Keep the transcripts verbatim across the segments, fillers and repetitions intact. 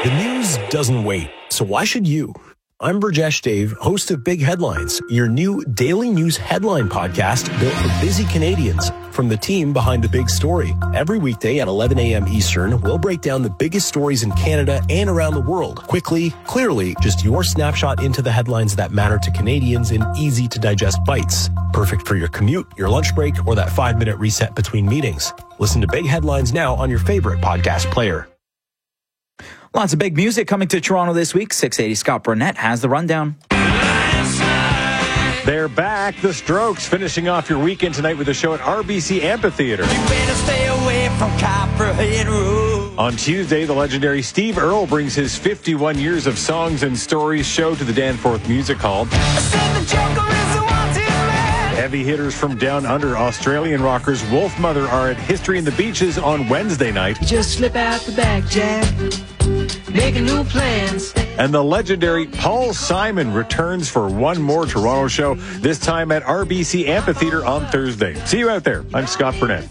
The news doesn't wait, so why should you? I'm Burjesh Dave, host of Big Headlines, your new daily news headline podcast built for busy Canadians from the team behind the big story. Every weekday at eleven a.m. Eastern, we'll break down the biggest stories in Canada and around the world. Quickly, clearly, just your snapshot into the headlines that matter to Canadians in easy-to-digest bites. Perfect for your commute, your lunch break, or that five-minute reset between meetings. Listen to Big Headlines now on your favorite podcast player. Lots of big music coming to Toronto this week. six eighty Scott Burnett has the rundown. They're back. The Strokes finishing off your weekend tonight with a show at R B C Amphitheater. You better stay away from Copperhead Road. On Tuesday, the legendary Steve Earle brings his fifty-one years of songs and stories show to the Danforth Music Hall. I said the Joker is a wanted man. Heavy hitters from down under, Australian rockers Wolfmother are at History in the Beaches on Wednesday night. You just slip out the back, Jack. Making new plans. And the legendary Paul Simon returns for one more Toronto show, this time at R B C Amphitheater on Thursday. See you out there. I'm Scott Burnett.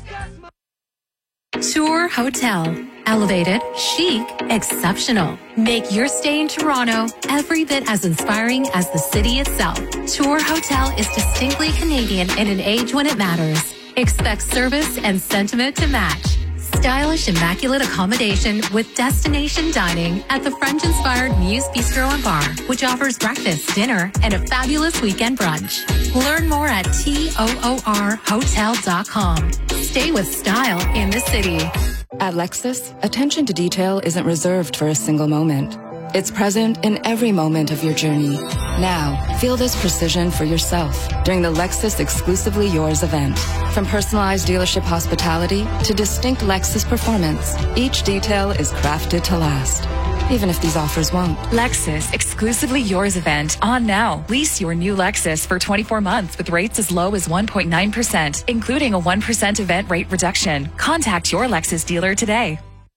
Tour Hotel. Elevated, chic, exceptional. Make your stay in Toronto every bit as inspiring as the city itself. Tour Hotel is distinctly Canadian in an age when it matters. Expect service and sentiment to match. Stylish, immaculate accommodation with destination dining at the French-inspired Muse Bistro and Bar, which offers breakfast, dinner, and a fabulous weekend brunch. Learn more at toor hotel dot com. Stay with style in the city. At Lexus, attention to detail isn't reserved for a single moment. It's present in every moment of your journey. Now, feel this precision for yourself during the Lexus Exclusively Yours event. From personalized dealership hospitality to distinct Lexus performance, each detail is crafted to last, even if these offers won't. Lexus Exclusively Yours event on now. Lease your new Lexus for twenty-four months with rates as low as one point nine percent, including a one percent event rate reduction. Contact your Lexus dealer today.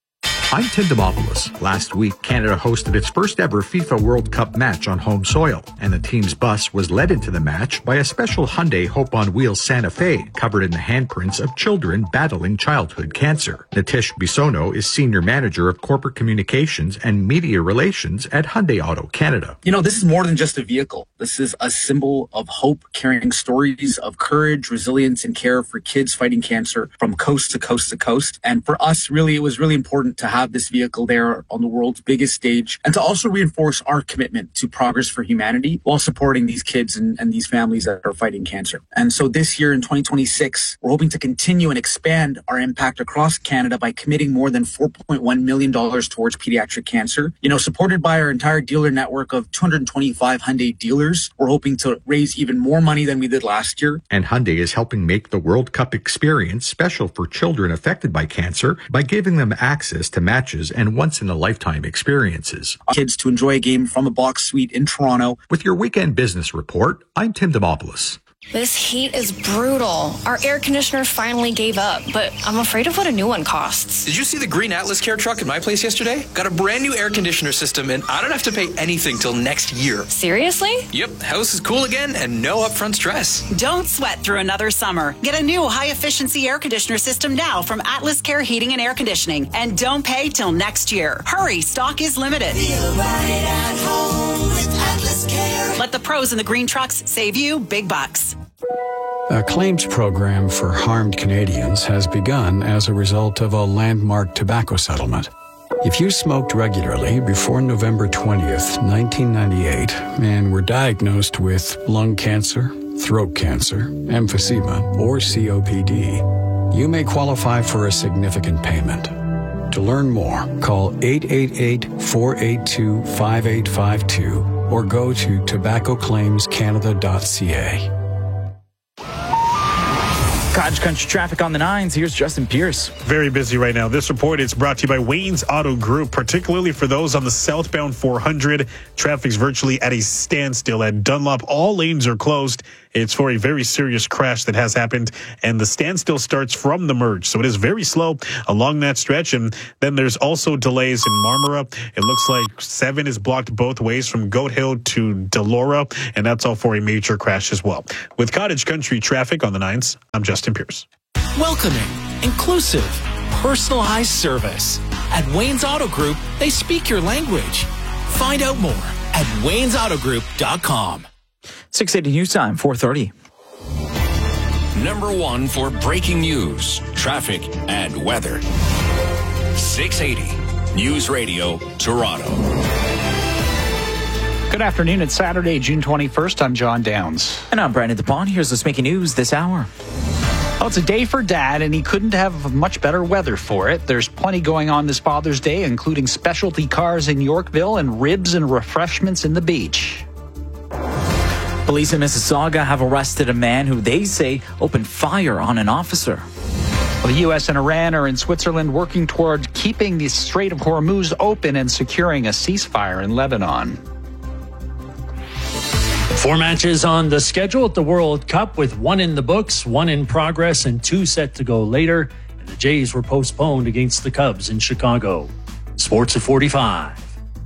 I'm Tim Demopoulos. Last week, Canada hosted its first ever FIFA World Cup match on home soil, and the team's bus was led into the match by a special Hyundai Hope on Wheels Santa Fe, covered in the handprints of children battling childhood cancer. Nitish Bisono is Senior Manager of Corporate Communications and Media Relations at Hyundai Auto Canada. You know, this is more than just a vehicle. This is a symbol of hope, carrying stories of courage, resilience, and care for kids fighting cancer from coast to coast to coast. And for us, really, it was really important to have this vehicle there on the world's biggest stage and to also reinforce our commitment to progress for humanity while supporting these kids and, and these families that are fighting cancer. And so this year in twenty twenty-six, we're hoping to continue and expand our impact across Canada by committing more than four point one million dollars towards pediatric cancer. You know, supported by our entire dealer network of two hundred twenty-five Hyundai dealers, we're hoping to raise even more money than we did last year. And Hyundai is helping make the World Cup experience special for children affected by cancer by giving them access to matches and once-in-a-lifetime experiences. Kids to enjoy a game from a box suite in Toronto. With your weekend business report, I'm Tim Demopoulos. This heat is brutal. Our air conditioner finally gave up, but I'm afraid of what a new one costs. Did you see the green Atlas Care truck at my place yesterday? Got a brand new air conditioner system, and I don't have to pay anything till next year. Seriously? Yep, house is cool again and no upfront stress. Don't sweat through another summer. Get a new high-efficiency air conditioner system now from Atlas Care Heating and Air Conditioning, and don't pay till next year. Hurry, stock is limited. Feel right at home with Atlas Care. Let the pros in the green trucks save you big bucks. A claims program for harmed Canadians has begun as a result of a landmark tobacco settlement. If you smoked regularly before November twentieth, nineteen ninety-eight, and were diagnosed with lung cancer, throat cancer, emphysema, or C O P D, you may qualify for a significant payment. To learn more, call eight eight eight, four eight two, five eight five two or go to tobacco claims canada dot c a. Cottage Country traffic on the nines. Here's Justin Pierce. Very busy right now. This report is brought to you by Wayne's Auto Group, particularly for those on the southbound four hundred. Traffic's virtually at a standstill at Dunlop. All lanes are closed. It's for a very serious crash that has happened, and the standstill starts from the merge. So it is very slow along that stretch. And then there's also delays in Marmora. It looks like seven is blocked both ways from Goat Hill to Delora, and that's all for a major crash as well. With Cottage Country traffic on the nines, I'm Justin Pierce. Welcoming, inclusive, personalized service. At Wayne's Auto Group, they speak your language. Find out more at waynes auto group dot com. six eighty News Time, four thirty. Number one for breaking news, traffic, and weather. six eighty News Radio, Toronto. Good afternoon. It's Saturday, June twenty-first. I'm John Downs. And I'm Brandon DePaul. Here's what's making news this hour. Well, it's a day for Dad, and he couldn't have much better weather for it. There's plenty going on this Father's Day, including specialty cars in Yorkville and ribs and refreshments in the beach. Police in Mississauga have arrested a man who they say opened fire on an officer. Well, the U S and Iran are in Switzerland working toward keeping the Strait of Hormuz open and securing a ceasefire in Lebanon. Four matches on the schedule at the World Cup, with one in the books, one in progress, and two set to go later. And the Jays were postponed against the Cubs in Chicago. Sports at forty-five.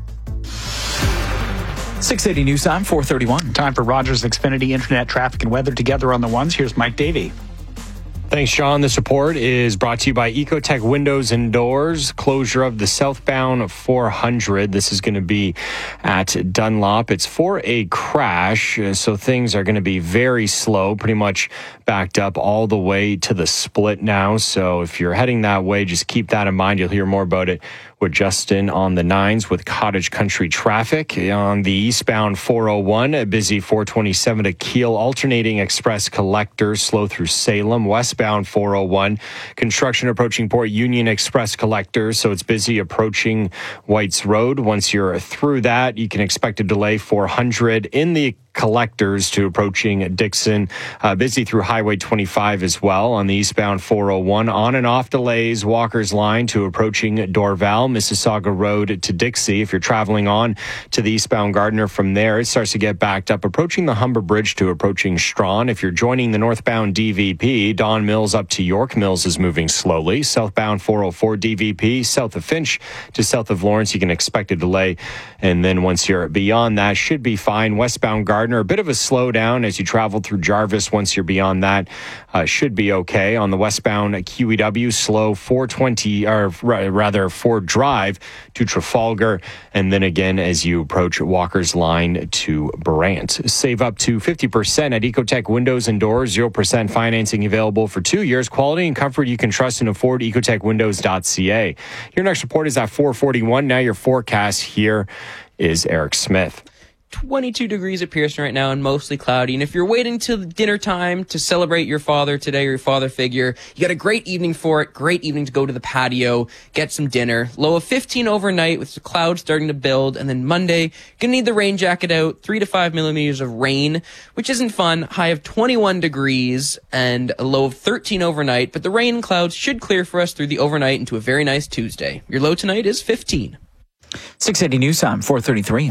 six eighty News Time, four thirty-one. Time for Rogers Xfinity Internet Traffic and Weather together on the ones. Here's Mike Davey. Thanks, Sean. This report is brought to you by Ecotech Windows and Doors. Closure of the southbound four hundred. This is going to be at Dunlop. It's for a crash, so things are going to be very slow, pretty much backed up all the way to the split now. So if you're heading that way, just keep that in mind. You'll hear more about it with Justin on the nines with Cottage Country traffic. On the eastbound four oh one, a busy four twenty-seven to Kiel, alternating express collector, slow through Salem. Westbound four oh one, construction approaching Port Union express collector, so it's busy approaching Whites Road. Once you're through that, you can expect a delay four hundred in the collectors to approaching Dixon. Uh, busy through Highway twenty-five as well on the eastbound four oh one. On and off delays, Walker's Line to approaching Dorval, Mississauga Road to Dixie. If you're traveling on to the eastbound Gardiner from there, it starts to get backed up approaching the Humber Bridge to approaching Strawn. If you're joining the northbound D V P, Don Mills up to York Mills is moving slowly. Southbound four oh four D V P, south of Finch to south of Lawrence, you can expect a delay. And then once you're beyond that, should be fine. Westbound Gardiner, a bit of a slowdown as you travel through Jarvis. Once you're beyond that, uh, should be okay. On the westbound Q E W, slow four twenty, or rather Ford Drive to Trafalgar. And then again, as you approach Walker's Line to Brant. Save up to fifty percent at Ecotech Windows and Doors. zero percent financing available for two years. Quality and comfort you can trust and afford. ecotech windows dot c a. Your next report is at four forty-one. Now your forecast here is Eric Smith. twenty-two degrees at Pearson right now and mostly cloudy. And if you're waiting till dinner time to celebrate your father today or your father figure, you got a great evening for it. Great evening to go to the patio, get some dinner. Low of fifteen overnight with the clouds starting to build. And then Monday, gonna need the rain jacket out. Three to five millimeters of rain, which isn't fun. High of twenty-one degrees and a low of thirteen overnight. But the rain and clouds should clear for us through the overnight into a very nice Tuesday. Your low tonight is fifteen. six eighty News Time, four thirty-three.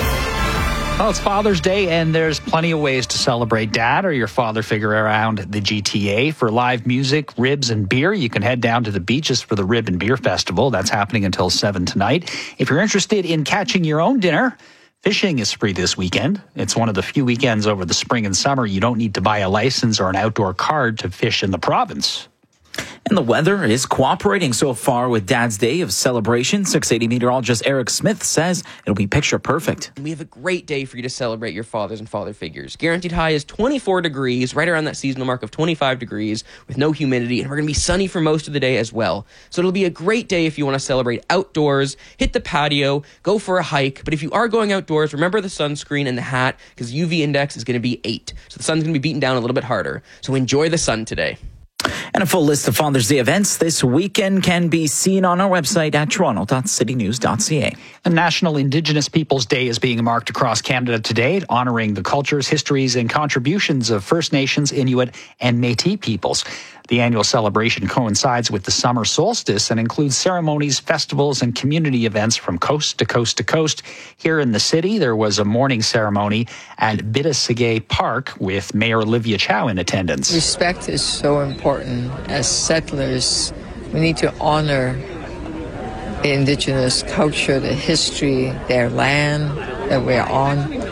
Well, it's Father's Day, and there's plenty of ways to celebrate Dad or your father figure around the G T A. For live music, ribs, and beer, you can head down to the beaches for the Rib and Beer Festival. That's happening until seven tonight. If you're interested in catching your own dinner, fishing is free this weekend. It's one of the few weekends over the spring and summer you don't need to buy a license or an outdoor card to fish in the province. And the weather is cooperating so far with Dad's Day of celebration. six eighty meteorologist Eric Smith says it'll be picture perfect. We have a great day for you to celebrate your fathers and father figures. Guaranteed high is twenty-four degrees, right around that seasonal mark of twenty-five degrees with no humidity. And we're going to be sunny for most of the day as well. So it'll be a great day if you want to celebrate outdoors, hit the patio, go for a hike. But if you are going outdoors, remember the sunscreen and the hat because the U V index is going to be eight. So the sun's going to be beaten down a little bit harder. So enjoy the sun today. And a full list of Father's Day events this weekend can be seen on our website at toronto dot city news dot c a. The National Indigenous Peoples Day is being marked across Canada today, honoring the cultures, histories, and contributions of First Nations, Inuit, and Métis peoples. The annual celebration coincides with the summer solstice and includes ceremonies, festivals, and community events from coast to coast to coast. Here in the city, there was a morning ceremony at Bitasagay Park with Mayor Olivia Chow in attendance. Respect is so important. As settlers, we need to honor the Indigenous culture, the history, their land that we're on.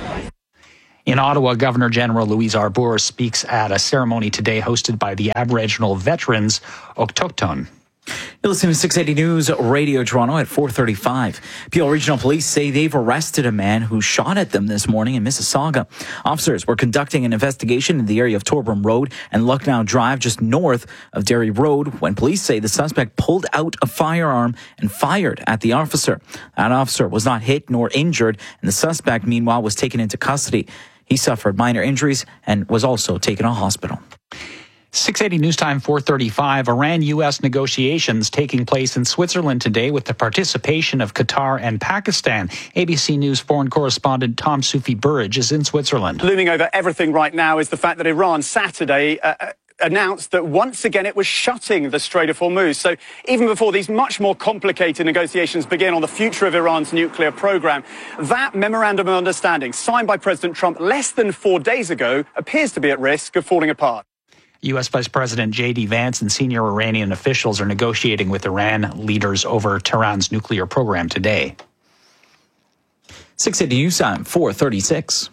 In Ottawa, Governor General Louise Arbour speaks at a ceremony today hosted by the Aboriginal Veterans Autochthone. You're listening to six eighty News Radio Toronto at four thirty-five. Peel Regional Police say they've arrested a man who shot at them this morning in Mississauga. Officers were conducting an investigation in the area of Torbram Road and Lucknow Drive, just north of Derry Road, when police say the suspect pulled out a firearm and fired at the officer. That officer was not hit nor injured, and the suspect, meanwhile, was taken into custody. He suffered minor injuries and was also taken to hospital. six eighty News Time, four thirty-five. Iran-U S negotiations taking place in Switzerland today with the participation of Qatar and Pakistan. A B C News foreign correspondent Tom Sufi Burridge is in Switzerland. Looming over everything right now is the fact that Iran Saturday uh, announced that once again it was shutting the Strait of Hormuz. So even before these much more complicated negotiations begin on the future of Iran's nuclear program, that memorandum of understanding signed by President Trump less than four days ago appears to be at risk of falling apart. U S Vice President J D Vance and senior Iranian officials are negotiating with Iran leaders over Tehran's nuclear program today. six eighty News Time, four thirty-six.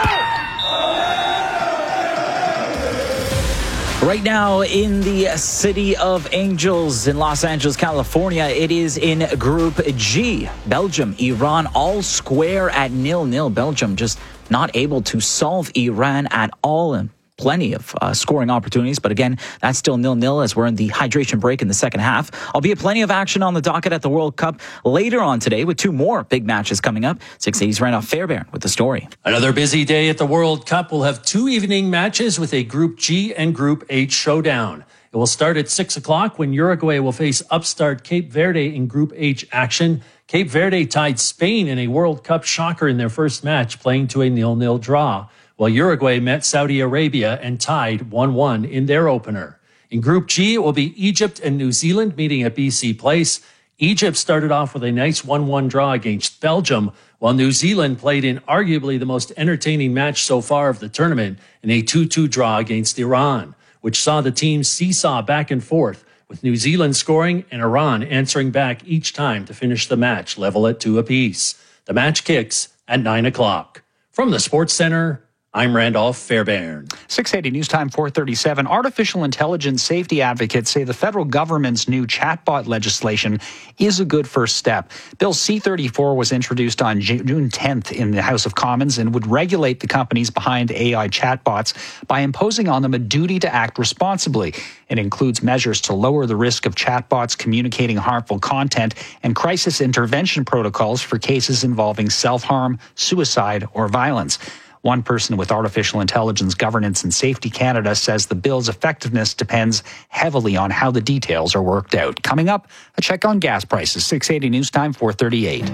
Right now in the City of Angels in Los Angeles, California, it is in Group G. Belgium, Iran, all square at nil-nil. Belgium just not able to solve Iran at all, and plenty of uh, scoring opportunities. But again, that's still nil-nil as we're in the hydration break in the second half. Albeit plenty of action on the docket at the World Cup later on today with two more big matches coming up. six eighty's Randolph Fairbairn with the story. Another busy day at the World Cup. We'll have two evening matches with a Group G and Group H showdown. It will start at six o'clock when Uruguay will face upstart Cape Verde in Group H action. Cape Verde tied Spain in a World Cup shocker in their first match, playing to a nil-nil draw, while Uruguay met Saudi Arabia and tied one one in their opener. In Group G, it will be Egypt and New Zealand meeting at B C Place. Egypt started off with a nice one one draw against Belgium, while New Zealand played in arguably the most entertaining match so far of the tournament in a two two draw against Iran, which saw the teams seesaw back and forth, with New Zealand scoring and Iran answering back each time to finish the match level at two apiece. The match kicks at nine o'clock. From the Sports Center, I'm Randolph Fairbairn. six eighty News Time, four thirty-seven. Artificial intelligence safety advocates say the federal government's new chatbot legislation is a good first step. Bill C thirty-four was introduced on June tenth in the House of Commons and would regulate the companies behind A I chatbots by imposing on them a duty to act responsibly. It includes measures to lower the risk of chatbots communicating harmful content and crisis intervention protocols for cases involving self-harm, suicide, or violence. One person with Artificial Intelligence Governance and Safety Canada says the bill's effectiveness depends heavily on how the details are worked out. Coming up, a check on gas prices. six eighty News Time, four thirty-eight.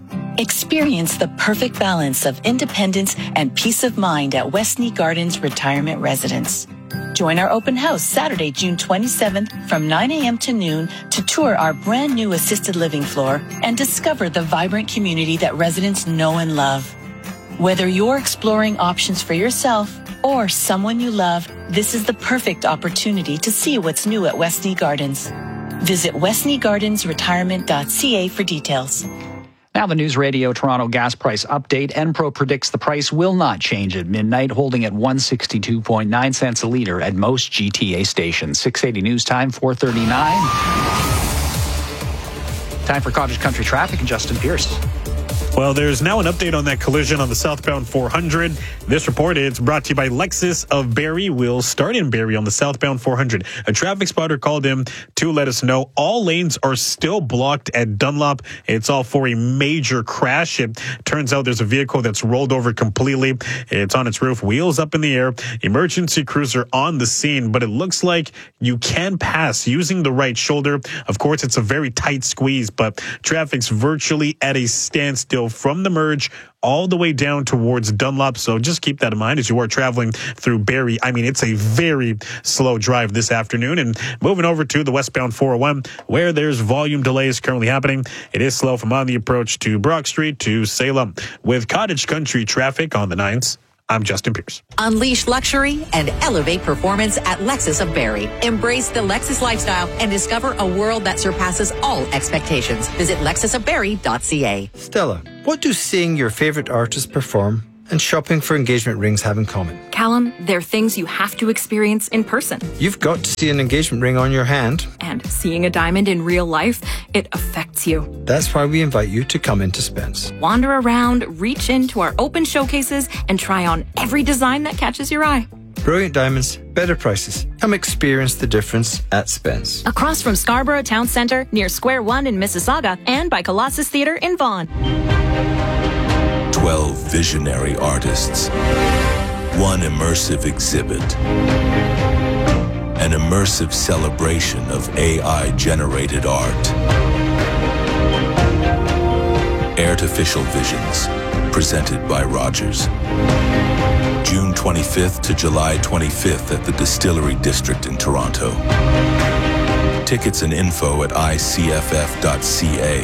Experience the perfect balance of independence and peace of mind at Westney Gardens Retirement Residence. Join our open house Saturday, June twenty-seventh from nine a.m. to noon to tour our brand new assisted living floor and discover the vibrant community that residents know and love. Whether you're exploring options for yourself or someone you love, this is the perfect opportunity to see what's new at Westney Gardens. Visit westney gardens retirement dot c a for details. Now the News Radio Toronto gas price update. Enpro predicts the price will not change at midnight, holding at one hundred sixty-two point nine cents a litre at most G T A stations. six eighty News Time, four thirty-nine. Time for Cottage Country Traffic and Justin Pierce. Well, there's now an update on that collision on the southbound four hundred. This report is brought to you by Lexus of Barrie. We'll start in Barrie on the southbound four hundred. A traffic spotter called in to let us know all lanes are still blocked at Dunlop. It's all for a major crash. It turns out there's a vehicle that's rolled over completely. It's on its roof, wheels up in the air. Emergency crews are on the scene, but it looks like you can pass using the right shoulder. Of course, it's a very tight squeeze, but traffic's virtually at a standstill from the merge all the way down towards Dunlop. So just keep that in mind as you are traveling through Barrie. I mean, it's a very slow drive this afternoon. And moving over to the westbound four oh one, where there's volume delays currently happening. It is slow from on the approach to Brock Street to Salem. With Cottage Country traffic on the nines, I'm Justin Pierce. Unleash luxury and elevate performance at Lexus of Barrie. Embrace the Lexus lifestyle and discover a world that surpasses all expectations. Visit lexus of barrie dot c a. Stella, what do seeing your favorite artist perform and shopping for engagement rings have in common. Callum, they're things you have to experience in person. You've got to see an engagement ring on your hand. And seeing a diamond in real life, it affects you. That's why we invite you to come into Spence. Wander around, reach into our open showcases, and try on every design that catches your eye. Brilliant diamonds, better prices. Come experience the difference at Spence. Across from Scarborough Town Centre, near Square One in Mississauga, and by Colossus Theatre in Vaughan. Twelve visionary artists. One immersive exhibit. An immersive celebration of A I-generated art. Artificial Visions, presented by Rogers. June twenty-fifth to July twenty-fifth at the Distillery District in Toronto. Tickets and info at I C F F dot C A.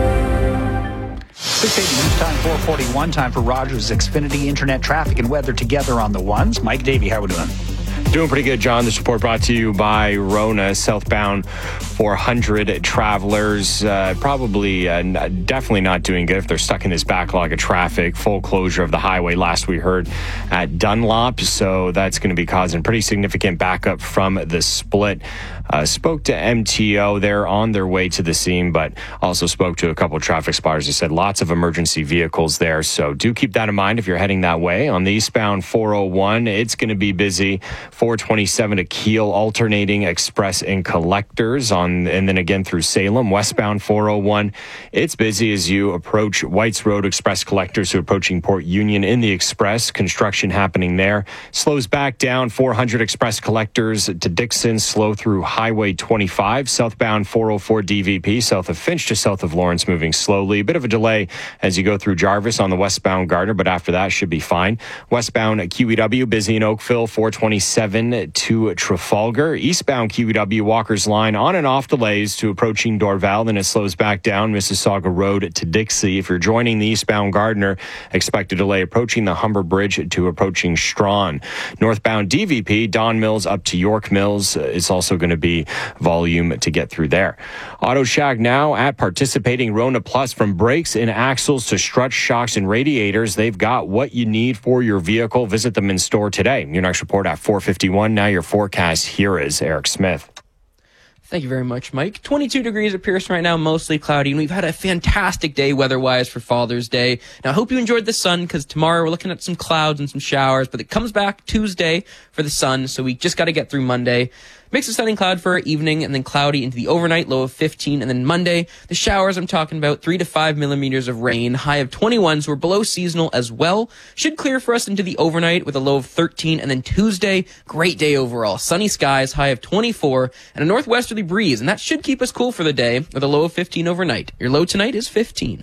six eighty news time, four forty-one, time for Rogers Xfinity Internet Traffic and Weather together on the ones. Mike Davey, how we doing? Doing pretty good, John. This report brought to you by Rona. Southbound four hundred travelers uh, probably uh, definitely not doing good if they're stuck in this backlog of traffic. Full closure of the highway last we heard at Dunlop, so that's going to be causing pretty significant backup from the split. Uh, spoke to M T O. They're on their way to the scene, but also spoke to a couple of traffic spotters. They said lots of emergency vehicles there, so do keep that in mind if you're heading that way. On the eastbound four oh one, it's going to be busy. four twenty-seven to Kiel, alternating express and collectors, on, and then again through Salem. Westbound four oh one, it's busy as you approach Whites Road. Express collectors who are approaching Port Union in the express. Construction happening there. Slows back down four hundred express collectors to Dixon. Slow through Highway twenty-five. Southbound four oh four D V P, south of Finch to south of Lawrence, moving slowly. A bit of a delay as you go through Jarvis on the westbound Gardner, but after that should be fine. Westbound Q E W, busy in Oakville, four twenty-seven to Trafalgar. Eastbound Q E W, Walker's Line, on and off delays to approaching Dorval. Then it slows back down Mississauga Road to Dixie. If you're joining the eastbound Gardner, expect a delay approaching the Humber Bridge to approaching Strawn. Northbound D V P, Don Mills up to York Mills. It's also going to be volume to get through there. Auto Shack now at participating Rona Plus. From brakes and axles to strut shocks and radiators, they've got what you need for your vehicle. Visit them in store today. Your next report at four fifty-one. Now your forecast. Here is Eric Smith. Thank you very much, Mike. twenty-two degrees at Pearson right now, mostly cloudy, and we've had a fantastic day weather-wise for Father's Day. Now, I hope you enjoyed the sun, because tomorrow we're looking at some clouds and some showers, but it comes back Tuesday for the sun, so we just got to get through Monday. Mix of sun and cloud for our evening, and then cloudy into the overnight, low of fifteen. And then Monday, the showers I'm talking about, three to five millimeters of rain, high of twenty-one, so we're below seasonal as well. Should clear for us into the overnight with a low of thirteen. And then Tuesday, great day overall. Sunny skies, high of twenty-four, and a northwesterly breeze. And that should keep us cool for the day with a low of fifteen overnight. Your low tonight is fifteen.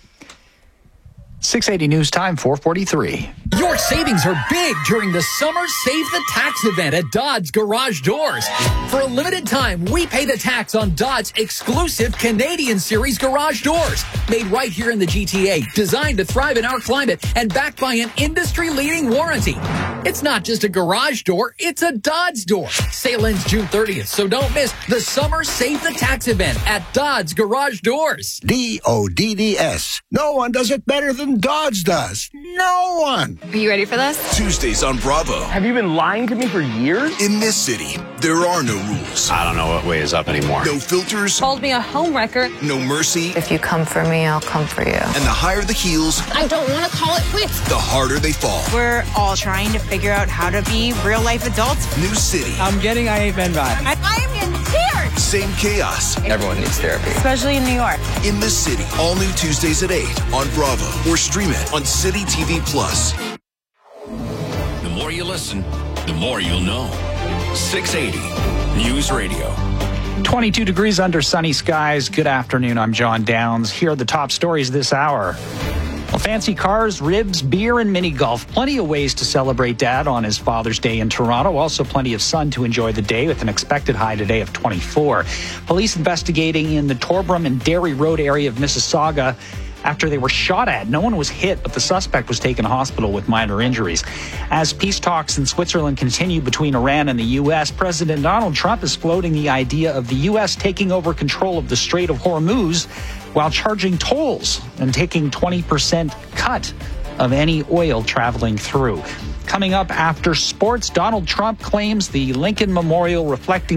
six eighty news time, four forty-three. Your savings are big during the Summer Save the Tax event at Dodds Garage Doors. For a limited time, we pay the tax on Dodds exclusive Canadian Series garage doors. Made right here in the G T A, designed to thrive in our climate, and backed by an industry-leading warranty. It's not just a garage door, it's a Dodds door. Sale ends June thirtieth, so don't miss the Summer Save the Tax event at Dodds Garage Doors. D O D D S. No one does it better than Dodds does. No one. Are you ready for this? Tuesdays on Bravo. Have you been lying to me for years? In this city, there are no rules. I don't know what way is up anymore. No filters. Called me a homewrecker. No mercy. If you come for me, I'll come for you. And the higher the heels, I don't want to call it quits. the harder they fall. We're all trying to figure out how to be real-life adults. New city. I'm getting I Ain't Been Vibe. I, I am in tears. Same chaos. Everyone needs therapy. Especially in New York. In this city. All new Tuesdays at eight on Bravo. Or stream it on City T V Plus. The more you listen, the more you'll know. six eighty News Radio. twenty-two degrees under sunny skies. Good afternoon. I'm John Downs. Here are the top stories this hour. Well, fancy cars, ribs, beer, and mini golf. Plenty of ways to celebrate Dad on his Father's Day in Toronto. Also plenty of sun to enjoy the day with an expected high today of twenty-four. Police investigating in the Torbram and Derry Road area of Mississauga after they were shot at. No one was hit, but the suspect was taken to hospital with minor injuries. As peace talks in Switzerland continue between Iran and the U S, President Donald Trump is floating the idea of the U S taking over control of the Strait of Hormuz while charging tolls and taking twenty percent cut of any oil traveling through. Coming up after sports, Donald Trump claims the Lincoln Memorial reflecting